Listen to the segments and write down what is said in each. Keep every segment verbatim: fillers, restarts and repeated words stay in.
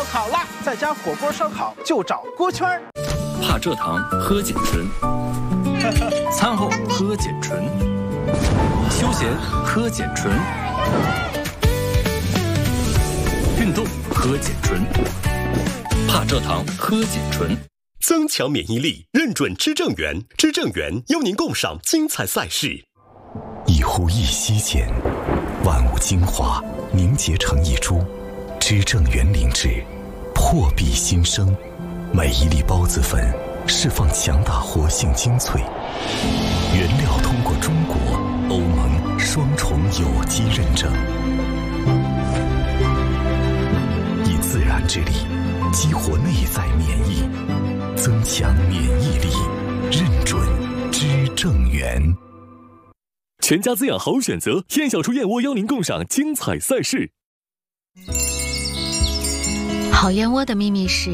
烤啦，在家火锅烧烤就找锅圈儿。 怕蔗糖喝碱醇，餐后喝碱醇，休闲喝碱醇，运动喝碱醇，怕蔗糖喝碱醇。 增强免疫力，认准知正源，知正源邀您共赏精彩赛事。 一呼一吸间，万物精华凝结成一株，知正源灵芝，破壁新生。每一粒孢子粉释放强大活性精粹，原料通过中国、欧盟双重有机认证，以自然之力激活内在免疫，增强免疫力，认准知正源。 全家滋养好选择，燕小厨燕窝邀您共赏精彩赛事。 好燕窝的秘密是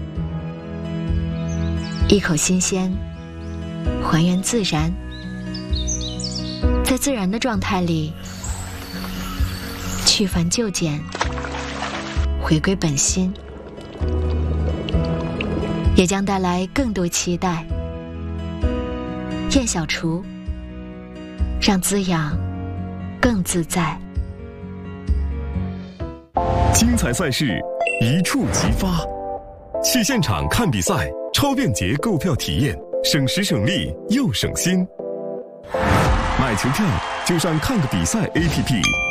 一口新鲜，还原自然，在自然的状态里去繁就简，回归本心，也将带来更多期待。燕小厨，让滋养更自在。 精彩赛事一触即发，去现场看比赛，超便捷购票体验，省时省力又省心。买球票就上看个比赛 A P P。